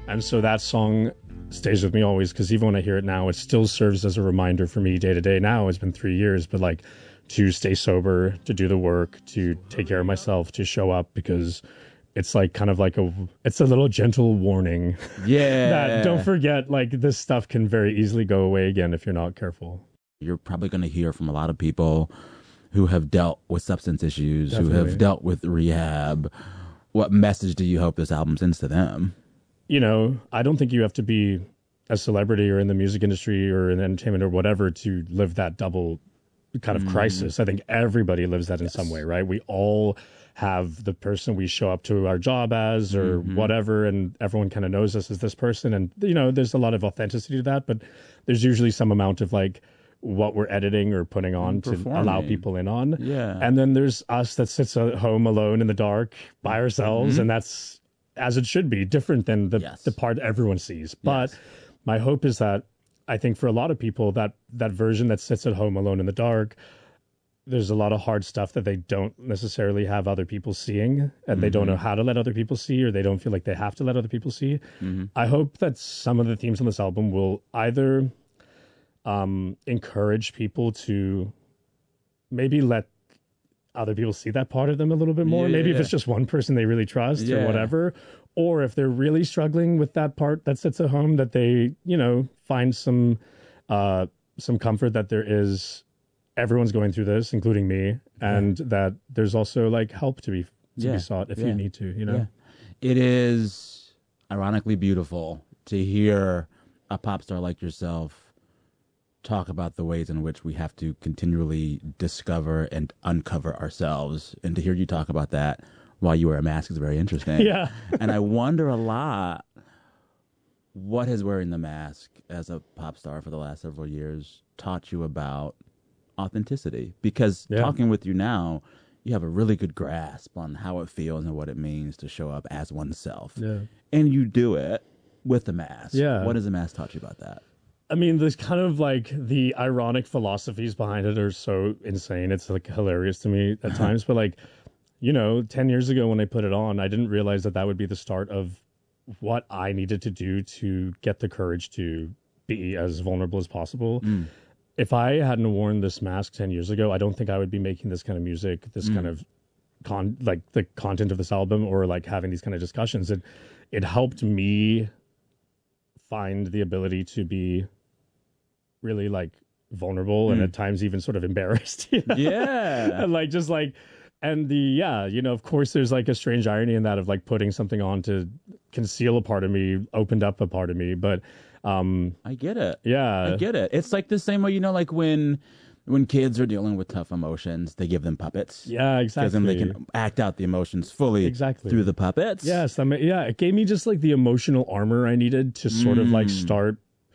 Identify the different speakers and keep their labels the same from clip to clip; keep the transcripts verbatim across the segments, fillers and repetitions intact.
Speaker 1: And so that song stays with me always, because even when I hear it now, it still serves as a reminder for me day to day. Now it's been three years, but like to stay sober, to do the work, to take care of myself, to show up, because it's like kind of like a, it's a little gentle warning.
Speaker 2: Yeah.
Speaker 1: That don't forget, like this stuff can very easily go away again if you're not careful.
Speaker 2: You're probably going to hear from a lot of people who have dealt with substance issues,
Speaker 1: Definitely.
Speaker 2: who have dealt with rehab. What message do you hope this album sends to them?
Speaker 1: You know, I don't think you have to be a celebrity or in the music industry or in entertainment or whatever to live that double kind of mm. crisis. I think everybody lives that in yes. some way, right? We all have the person we show up to our job as or mm-hmm. whatever, and everyone kind of knows us as this person. And, you know, there's a lot of authenticity to that, but there's usually some amount of like what we're editing or putting on to allow people in on.
Speaker 2: Yeah.
Speaker 1: And then there's us that sits at home alone in the dark by ourselves, mm-hmm. and that's, as it should be, different than the, yes. the part everyone sees. But yes. my hope is that I think for a lot of people, that that version that sits at home alone in the dark, there's a lot of hard stuff that they don't necessarily have other people seeing, and mm-hmm. they don't know how to let other people see, or they don't feel like they have to let other people see. Mm-hmm. I hope that some of the themes on this album will either um, encourage people to maybe let other people see that part of them a little bit more. Yeah, maybe yeah. if it's just one person they really trust yeah. or whatever, or if they're really struggling with that part that sits at home, that they, you know, find some, uh, some comfort that there is, everyone's going through this, including me, and yeah. that there's also like help to be, to
Speaker 2: yeah.
Speaker 1: be sought if
Speaker 2: yeah.
Speaker 1: you need to, you know?
Speaker 2: Yeah. It is ironically beautiful to hear a pop star like yourself talk about the ways in which we have to continually discover and uncover ourselves. And to hear you talk about that while you wear a mask is very interesting.
Speaker 1: Yeah.
Speaker 2: And I wonder a lot, what has wearing the mask as a pop star for the last several years taught you about authenticity? Because yeah. talking with you now, you have a really good grasp on how it feels and what it means to show up as oneself.
Speaker 1: Yeah.
Speaker 2: And you do it with the mask.
Speaker 1: Yeah.
Speaker 2: What has the mask taught you about that?
Speaker 1: I mean, there's kind of like the ironic philosophies behind it are so insane. It's like hilarious to me at times. But like, you know, ten years ago when I put it on, I didn't realize that that would be the start of what I needed to do to get the courage to be as vulnerable as possible. Mm. If I hadn't worn this mask ten years ago, I don't think I would be making this kind of music, this mm. kind of con like the content of this album, or like having these kind of discussions. It, it helped me find the ability to be really like vulnerable mm. and at times even sort of embarrassed. You know? Yeah. And like, just like, and the, yeah, you know, of course there's like a strange irony in that of like putting something on to conceal a part of me, opened up a part of me. But um,
Speaker 2: I get it.
Speaker 1: Yeah.
Speaker 2: I get it. It's like the same way, you know, like when, when kids are dealing with tough emotions, they give them puppets.
Speaker 1: Yeah, exactly.
Speaker 2: Because then they can act out the emotions fully
Speaker 1: exactly.
Speaker 2: through the puppets.
Speaker 1: Yes. I mean, yeah. It gave me just like the emotional armor I needed to sort mm. of like start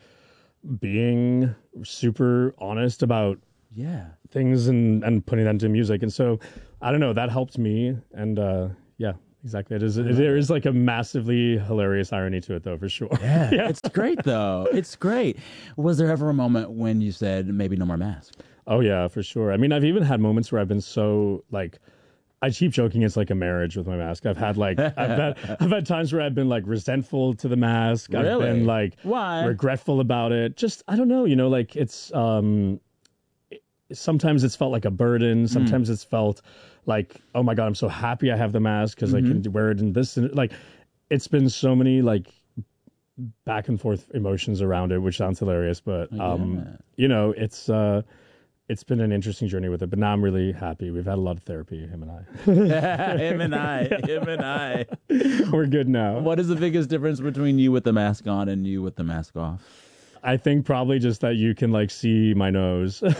Speaker 1: being super honest about
Speaker 2: yeah
Speaker 1: things and and putting that into music. And so I don't know, that helped me. And uh yeah, exactly. It is it, there is like a massively hilarious irony to it though, for sure.
Speaker 2: Yeah, yeah. It's great though. It's great. Was there ever a moment when you said maybe no more mask?
Speaker 1: Oh yeah, for sure. I mean, I've even had moments where I've been so like, I keep joking it's like a marriage with my mask. I've had like I've had I've had times where I've been like resentful to the mask.
Speaker 2: Really?
Speaker 1: I've been like
Speaker 2: Why?
Speaker 1: regretful about it. Just I don't know, you know, like it's um it, sometimes it's felt like a burden. Sometimes mm. it's felt like, oh my God, I'm so happy I have the mask because mm-hmm. I can wear it in this and like it's been so many like back and forth emotions around it, which sounds hilarious, but um yeah. you know, it's uh it's been an interesting journey with it, but now I'm really happy. We've had a lot of therapy, him and I.
Speaker 2: him and I. Him and I.
Speaker 1: We're good now.
Speaker 2: What is the biggest difference between you with the mask on and you with the mask off?
Speaker 1: I think probably just that you can like see my nose.
Speaker 3: All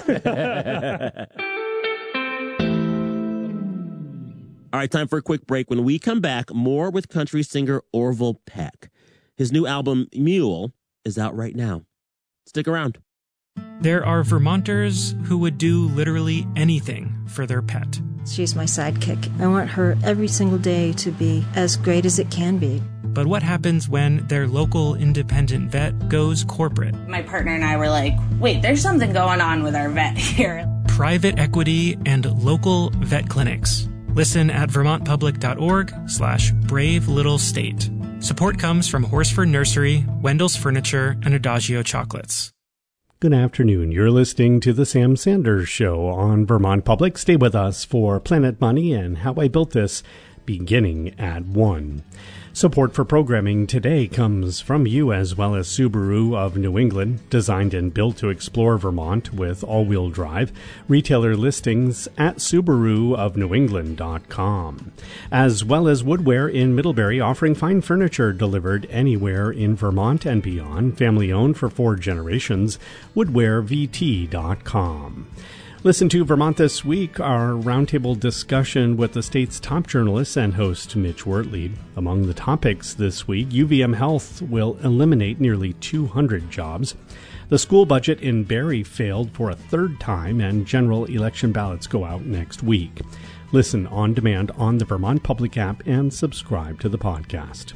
Speaker 3: right, time for a quick break. When we come back, more with country singer Orville Peck. His new album, Mule, is out right now. Stick around.
Speaker 4: There are Vermonters who would do literally anything for their pet.
Speaker 5: She's my sidekick. I want her every single day to be as great as it can be.
Speaker 4: But what happens when their local independent vet goes corporate?
Speaker 6: My partner and I were like, wait, there's something going on with our vet here.
Speaker 4: Private equity and local vet clinics. Listen at vermontpublic.org slash brave little state. Support comes from Horsford Nursery, Wendell's Furniture, and Adagio Chocolates.
Speaker 7: Good afternoon. You're listening to The Sam Sanders Show on Vermont Public. Stay with us for Planet Money and How I Built This, beginning at one. Support for programming today comes from you as well as Subaru of New England, designed and built to explore Vermont with all-wheel drive. Retailer listings at Subaru of New England dot com. As well as Woodware in Middlebury, offering fine furniture delivered anywhere in Vermont and beyond. Family-owned for four generations. Woodware V T dot com. Listen to Vermont This Week, our roundtable discussion with the state's top journalist and host, Mitch Wertley. Among the topics this week, U V M Health will eliminate nearly two hundred jobs. The school budget in Barrie failed for a third time, and general election ballots go out next week. Listen on demand on the Vermont Public app and subscribe to the podcast.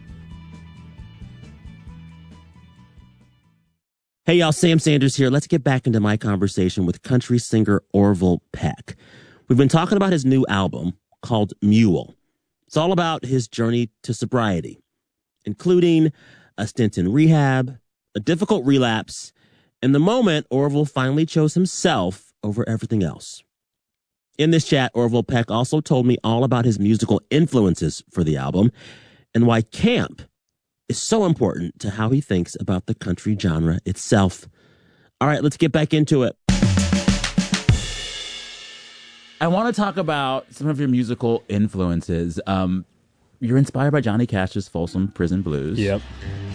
Speaker 3: Hey, y'all, Sam Sanders here. Let's get back into my conversation with country singer Orville Peck. We've been talking about his new album called Mule. It's all about his journey to sobriety, including a stint in rehab, a difficult relapse, and the moment Orville finally chose himself over everything else. In this chat, Orville Peck also told me all about his musical influences for the album and why camp is so important to how he thinks about the country genre itself. All right, let's get back into it.
Speaker 2: I want to talk about some of your musical influences. Um, you're inspired by Johnny Cash's Folsom Prison Blues.
Speaker 1: Yep.